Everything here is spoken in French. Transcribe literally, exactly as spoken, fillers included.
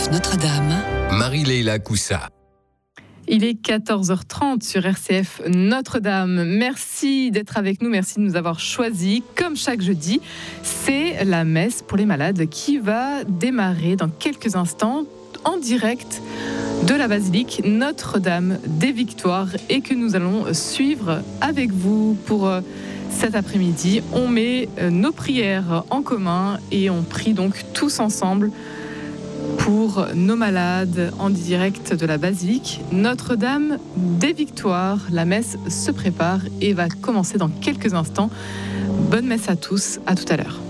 sur Notre-Dame. Marie-Leila Coussa. Il est quatorze heures trente sur R C F Notre-Dame. Merci d'être avec nous, merci de nous avoir choisis. Comme chaque jeudi, c'est la messe pour les malades qui va démarrer dans quelques instants en direct de la basilique Notre-Dame des Victoires et que nous allons suivre avec vous pour cet après-midi. On met nos prières en commun et on prie donc tous ensemble pour nos malades en direct de la basilique Notre-Dame des Victoires. La messe se prépare et va commencer dans quelques instants. Bonne messe à tous, à tout à l'heure.